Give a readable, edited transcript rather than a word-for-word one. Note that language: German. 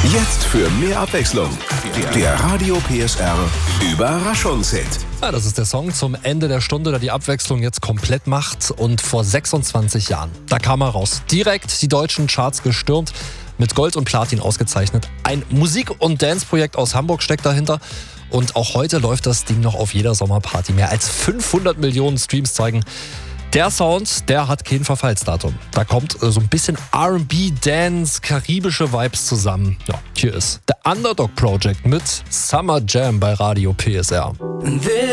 Jetzt für mehr Abwechslung. Der Radio PSR Überraschungshit. Ja, das ist der Song zum Ende der Stunde, der die Abwechslung jetzt komplett macht. Und vor 26 Jahren, da kam er raus. Direkt die deutschen Charts gestürmt, mit Gold und Platin ausgezeichnet. Ein Musik- und Dance-Projekt aus Hamburg steckt dahinter. Und auch heute läuft das Ding noch auf jeder Sommerparty. Mehr als 500 Millionen Streams zeigen, der Sound, der hat kein Verfallsdatum. Da kommt so ein bisschen R&B, Dance, karibische Vibes zusammen. Ja, hier ist The Underdog Project mit Summer Jam bei Radio PSR.